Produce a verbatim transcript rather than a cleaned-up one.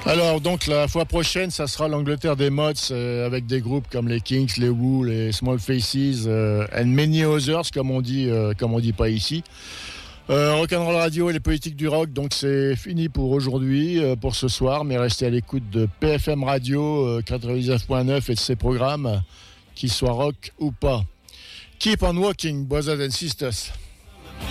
Alors donc la fois prochaine, ça sera l'Angleterre des mods euh, avec des groupes comme les Kings, les Who, les Small Faces euh, and many others comme on dit, euh, comme on dit pas ici. Euh, Rock'n'Roll Radio et les politiques du rock, donc c'est fini pour aujourd'hui, euh, pour ce soir, mais restez à l'écoute de P F M Radio euh, quatre-vingt-dix-neuf point neuf et de ses programmes, qu'ils soient rock ou pas. Keep on walking, brothers and sisters.